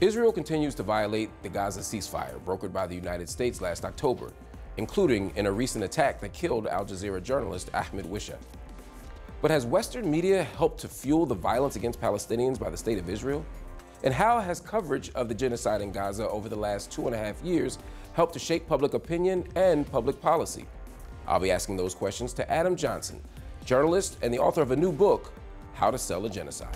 Israel continues to violate the Gaza ceasefire brokered by the United States last October, including in a recent attack that killed Al Jazeera journalist Ahmed Wisha. But has Western media helped to fuel the violence against Palestinians by the State of Israel? And how has coverage of the genocide in Gaza over the last 2.5 years helped to shape public opinion and public policy? I'll be asking those questions to Adam Johnson, journalist and the author of a new book, How to Sell a Genocide.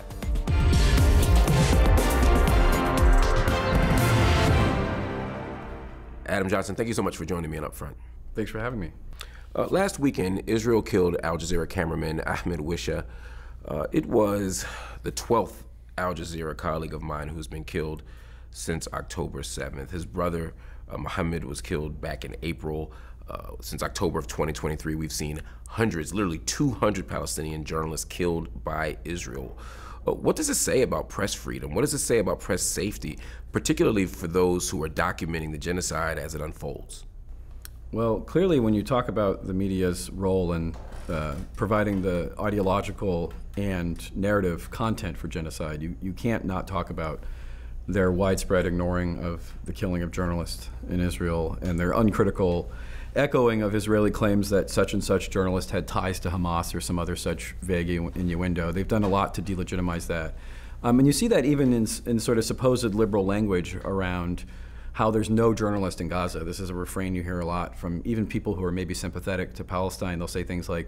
Adam Johnson, thank you so much for joining me on Upfront. Thanks for having me. Last weekend, Israel killed Al Jazeera cameraman Ahmed Wisha. It was the 12th Al Jazeera colleague of mine who's been killed since October 7th. His brother, Mohammed, was killed back in April. Since October of 2023, we've seen hundreds, literally 200 Palestinian journalists killed by Israel. What does it say about press freedom? What does it say about press safety, particularly for those who are documenting the genocide as it unfolds? Well, clearly when you talk about the media's role in providing the ideological and narrative content for genocide, you can't not talk about their widespread ignoring of the killing of journalists in Israel and their uncritical echoing of Israeli claims that such and such journalist had ties to Hamas or some other such vague innuendo. They've done a lot to delegitimize that. And you see that even in sort of supposed liberal language around how there's no journalist in Gaza. This is a refrain you hear a lot from even people who are maybe sympathetic to Palestine. They'll say things like,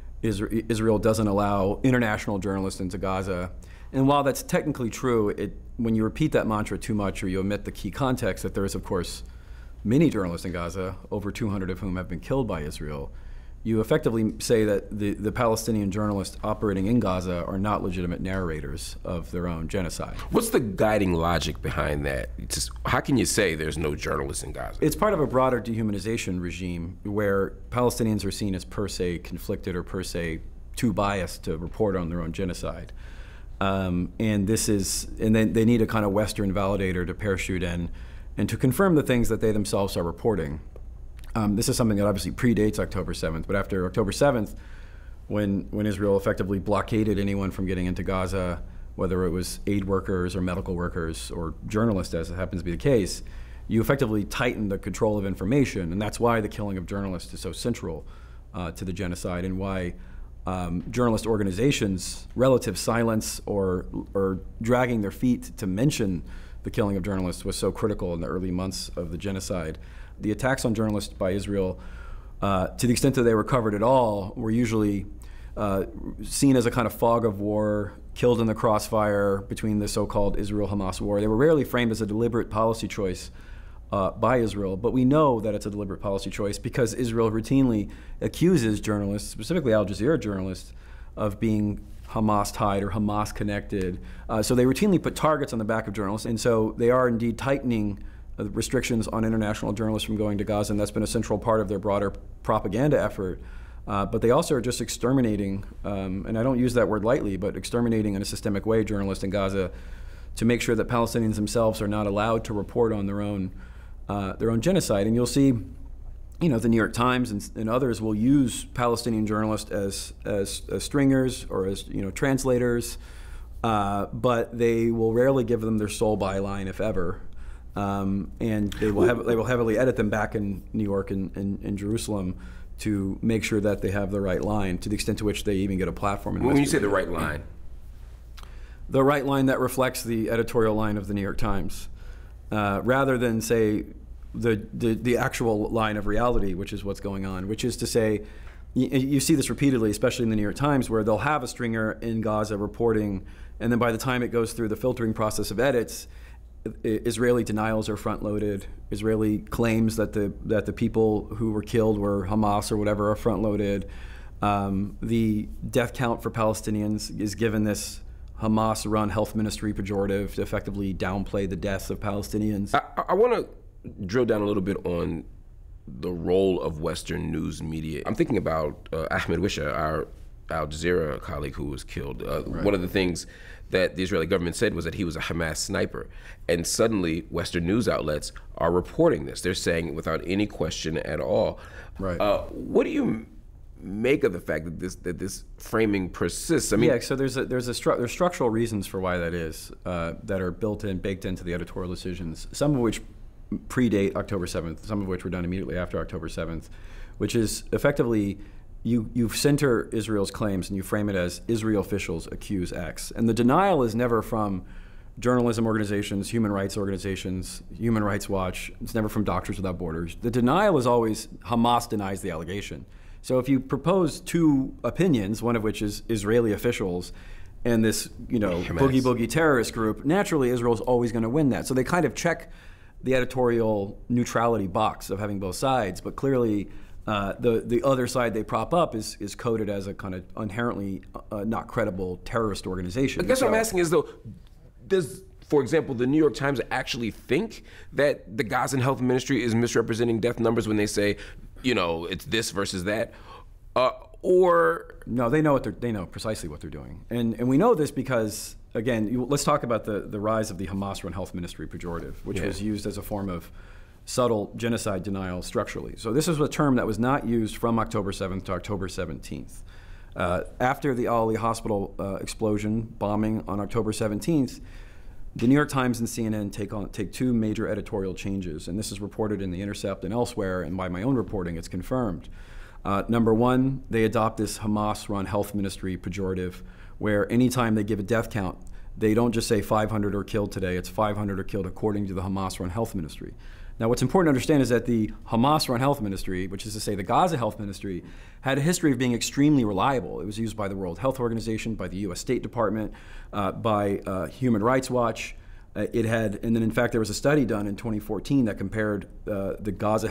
Israel doesn't allow international journalists into Gaza. And while that's technically true, when you repeat that mantra too much or you omit the key context that there is, of course, many journalists in Gaza, over 200 of whom have been killed by Israel, you effectively say that the Palestinian journalists operating in Gaza are not legitimate narrators of their own genocide. What's the guiding logic behind that? How can you say there's no journalists in Gaza? It's part of a broader dehumanization regime where Palestinians are seen as per se conflicted or per se too biased to report on their own genocide. And then they need a kind of Western validator to parachute in and to confirm the things that they themselves are reporting. This is something that obviously predates October 7th, but after October 7th, when Israel effectively blockaded anyone from getting into Gaza, whether it was aid workers or medical workers or journalists, as it happens to be the case, you effectively tightened the control of information, and that's why the killing of journalists is so central to the genocide, and why journalist organizations' relative silence or dragging their feet to mention the killing of journalists was so critical in the early months of the genocide. The attacks on journalists by Israel, to the extent that they were covered at all, were usually seen as a kind of fog of war, killed in the crossfire between the so-called Israel-Hamas war. They were rarely framed as a deliberate policy choice by Israel, but we know that it's a deliberate policy choice because Israel routinely accuses journalists, specifically Al Jazeera journalists, of being Hamas-tied or Hamas-connected. So they routinely put targets on the back of journalists, and so they are indeed tightening restrictions on international journalists from going to Gaza, and that's been a central part of their broader propaganda effort. But they also are just exterminating, and I don't use that word lightly, but exterminating in a systemic way journalists in Gaza to make sure that Palestinians themselves are not allowed to report on their own genocide. And you'll see, the New York Times and others will use Palestinian journalists as stringers or as translators, but they will rarely give them their sole byline, if ever. And they will heavily edit them back in New York and Jerusalem to make sure that they have the right line, to the extent to which they even get a platform. When you say the right line? The right line that reflects the editorial line of the New York Times, rather than say the actual line of reality, which is what's going on, which is to say, you see this repeatedly, especially in the New York Times, where they'll have a stringer in Gaza reporting, and then by the time it goes through the filtering process of edits, Israeli denials are front-loaded. Israeli claims that the people who were killed were Hamas or whatever are front-loaded. The death count for Palestinians is given this Hamas-run health ministry pejorative to effectively downplay the deaths of Palestinians. I want to drill down a little bit on the role of Western news media. I'm thinking about Ahmed Wisha, our Al Jazeera colleague who was killed. Right. One of the things that the Israeli government said was that he was a Hamas sniper. And suddenly, Western news outlets are reporting this. They're saying it without any question at all. Right. What do you make of the fact that this framing persists? I mean, yeah, so there's structural reasons for why that is that are baked into the editorial decisions. Some of which predate October 7th, some of which were done immediately after October 7th, which is effectively you center Israel's claims and you frame it as Israel officials accuse X, and the denial is never from journalism organizations, human rights organizations, Human Rights Watch. It's never from Doctors Without Borders. The denial is always Hamas denies the allegation. So if you propose two opinions, one of which is Israeli officials and this, boogie terrorist group, naturally Israel's always going to win that. So they kind of check the editorial neutrality box of having both sides, but clearly the other side they prop up is coded as a kind of inherently not credible terrorist organization. I guess what I'm asking is, though, does, for example, the New York Times actually think that the Gazan Health Ministry is misrepresenting death numbers when they say, it's this versus that? Or no, they know precisely what they're doing, and we know this because, again, let's talk about the rise of the Hamas-run health ministry pejorative, which was used as a form of subtle genocide denial structurally. So this is a term that was not used from October 7th to October 17th. After the Al-Ali Hospital explosion bombing on October 17th, the New York Times and CNN take two major editorial changes, and this is reported in The Intercept and elsewhere, and by my own reporting, it's confirmed. Number one, they adopt this Hamas-run health ministry pejorative, where anytime they give a death count, they don't just say 500 are killed today, it's 500 are killed according to the Hamas-run health ministry. Now, what's important to understand is that the Hamas-run health ministry, which is to say the Gaza Health Ministry, had a history of being extremely reliable. It was used by the World Health Organization, by the U.S. State Department, by Human Rights Watch. And then in fact, there was a study done in 2014 that compared the Gaza